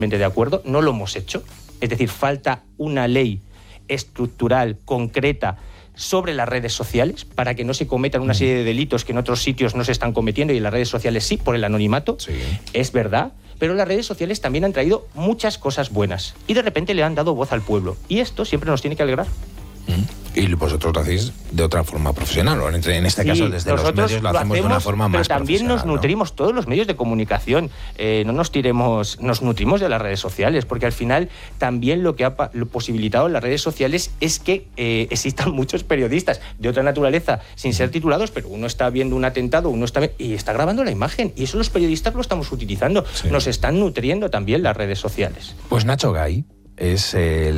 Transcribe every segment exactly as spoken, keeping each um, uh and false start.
de acuerdo, no lo hemos hecho. Es decir, falta una ley estructural, concreta, sobre las redes sociales para que no se cometan una serie de delitos que en otros sitios no se están cometiendo y en las redes sociales sí, por el anonimato. Sí. Es verdad, pero las redes sociales también han traído muchas cosas buenas y de repente le han dado voz al pueblo y esto siempre nos tiene que alegrar. Y vosotros lo hacéis de otra forma profesional, o en este sí, caso desde los medios lo hacemos, lo hacemos de una forma más pero también profesional, nos nutrimos, ¿no? Todos los medios de comunicación, eh, no nos tiremos, nos nutrimos de las redes sociales, porque al final también lo que ha lo posibilitado en las redes sociales es que eh, existan muchos periodistas de otra naturaleza, sin ser titulados, pero uno está viendo un atentado, uno está y está grabando la imagen, y eso los periodistas lo estamos utilizando, sí. Nos están nutriendo también las redes sociales. Pues Nacho Gay es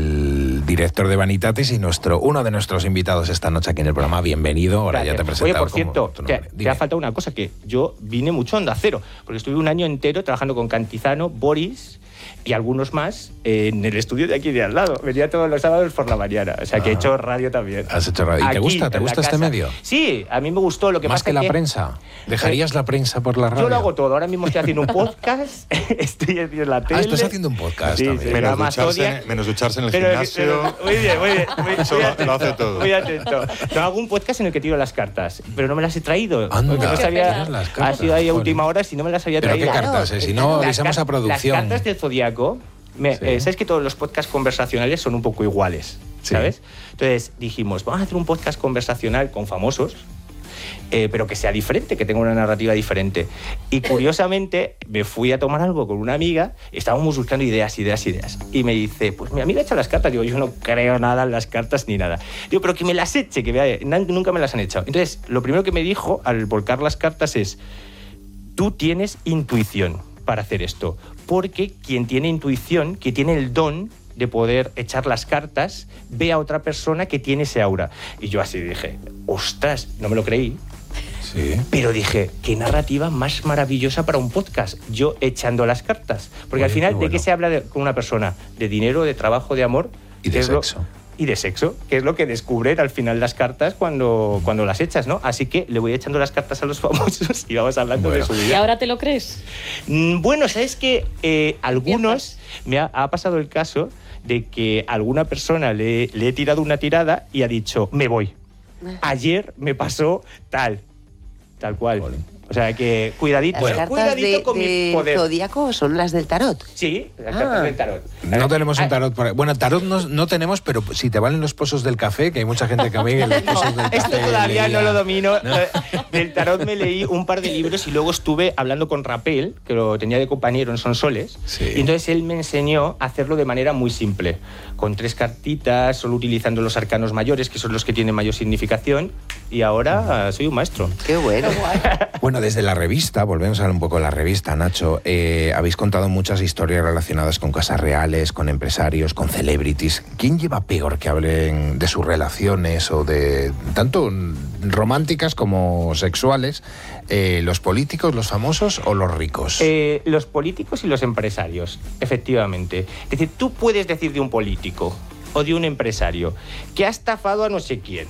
el director de Vanitatis y nuestro uno de nuestros invitados esta noche aquí en el programa. Bienvenido, ahora Gracias. Ya te he presentado. Oye, por cierto, te, te ha faltado una cosa, que yo vine mucho a Onda Cero, porque estuve un año entero trabajando con Cantizano, Boris y algunos más en el estudio de aquí de al lado. Venía todos los sábados por la mañana, o sea que ah, he hecho radio también. ¿Has hecho radio? ¿Y te aquí, gusta? ¿Te gusta este medio? Sí, a mí me gustó. Lo que ¿Más pasa que la que... prensa? ¿Dejarías eh, la prensa por la radio? Yo lo hago todo. Ahora mismo estoy haciendo un podcast, estoy haciendo la tele. Ah, estás haciendo un podcast sí, también. Sí, menos, ducharse, menos ducharse en el pero, gimnasio. Pero, muy bien, muy bien. Muy, Eso muy lo, atento, lo hace todo. Muy atento. No, hago un podcast en el que tiro las cartas, pero no me las he traído. Anda, porque no sabía, las cartas, ha sido ahí a última hora si no me las había ¿Pero traído. ¿Pero qué cartas? Eh? Si no, avisamos a producción. Las cartas del Zodíaco. Me, sí. eh, ¿Sabes que todos los podcasts conversacionales son un poco iguales? ¿Sabes? Sí. Entonces dijimos, vamos a hacer un podcast conversacional con famosos, eh, pero que sea diferente, que tenga una narrativa diferente. Y curiosamente me fui a tomar algo con una amiga, estábamos buscando ideas, ideas, ideas. Y me dice, pues mi amiga echa las cartas. Digo, yo no creo nada en las cartas ni nada. Digo, pero que me las eche, que vea, nunca me las han echado. Entonces, lo primero que me dijo al volcar las cartas es, tú tienes intuición para hacer esto, porque quien tiene intuición, que tiene el don de poder echar las cartas, ve a otra persona que tiene ese aura. Y yo así dije, ostras, no me lo creí. Sí. Pero dije, qué narrativa más maravillosa para un podcast, yo echando las cartas. Porque Oye, al final, qué bueno. ¿de qué se habla de, con una persona? De dinero, de trabajo, de amor. Y de sexo. Lo, y de sexo, que es lo que descubren al final las cartas cuando, cuando las echas, ¿no? Así que le voy echando las cartas a los famosos y vamos hablando bueno. de su vida. ¿Y ahora te lo crees? Bueno, ¿sabes qué? Eh, algunos, me ha, ha pasado el caso de que alguna persona le, le he tirado una tirada y ha dicho, me voy. Ayer me pasó tal, tal cual. Vale. O sea que cuidadito, las bueno, cartas cuidadito de, con de mi poder. Zodíaco son las del tarot. Sí, las ah. cartas del tarot. No tenemos un tarot por ahí. Bueno, tarot no, no tenemos, pero si te valen los pozos del café, que hay mucha gente que amiga en los pozos del café. Esto todavía leía. No lo domino. ¿No? Del tarot me leí un par de libros y luego estuve hablando con Rapel, que lo tenía de compañero en Sonsoles, sí. Y entonces él me enseñó a hacerlo de manera muy simple, con tres cartitas, solo utilizando los arcanos mayores, que son los que tienen mayor significación, y ahora soy un maestro. Qué bueno. Bueno, desde la revista, volvemos a ver un poco la revista, Nacho, eh, habéis contado muchas historias relacionadas con casas reales, con empresarios, con celebrities. ¿Quién lleva peor que hablen de sus relaciones o de tanto románticas como sexuales? Eh, ¿Los políticos, los famosos o los ricos? Eh, los políticos y los empresarios, efectivamente. Es decir, tú puedes decir de un político o de un empresario que ha estafado a no sé quién,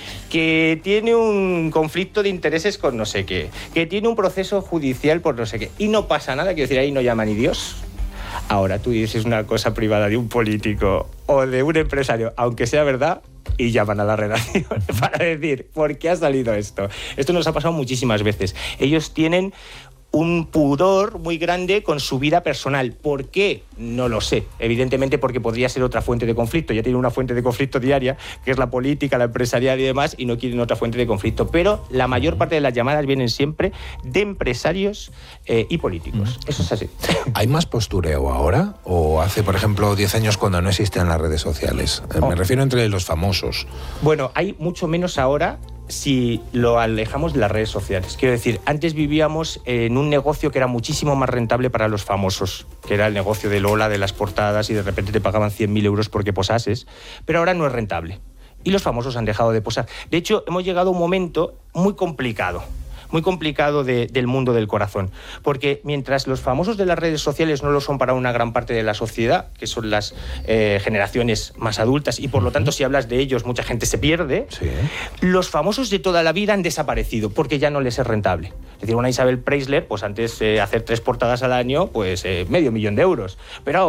que tiene un conflicto de intereses con no sé qué, que tiene un proceso judicial por no sé qué, y no pasa nada, quiero decir, ahí no llama ni Dios. Ahora tú dices una cosa privada de un político o de un empresario, aunque sea verdad, y llaman a la redacción para decir, ¿por qué ha salido esto? Esto nos ha pasado muchísimas veces. Ellos tienen un pudor muy grande con su vida personal. ¿Por qué? No lo sé. Evidentemente porque podría ser otra fuente de conflicto. Ya tienen una fuente de conflicto diaria, que es la política, la empresarial y demás, y no quieren otra fuente de conflicto. Pero la mayor parte de las llamadas vienen siempre de empresarios eh, y políticos. Eso es así. ¿Hay más postureo ahora? ¿O hace, por ejemplo, diez años cuando no existían las redes sociales? Eh, oh. Me refiero entre los famosos. Bueno, hay mucho menos ahora si lo alejamos de las redes sociales. Quiero decir, antes vivíamos en un negocio que era muchísimo más rentable para los famosos, que era el negocio de Lola, de las portadas, y de repente te pagaban cien mil euros porque posases, pero ahora no es rentable. Y los famosos han dejado de posar. De hecho, hemos llegado a un momento muy complicado, muy complicado de, del mundo del corazón. Porque mientras los famosos de las redes sociales no lo son para una gran parte de la sociedad, que son las eh, generaciones más adultas, y por lo tanto si hablas de ellos mucha gente se pierde, sí. los famosos de toda la vida han desaparecido porque ya no les es rentable. Es decir, una Isabel Preisler, pues antes eh, hacer tres portadas al año, pues eh, medio millón de euros. Pero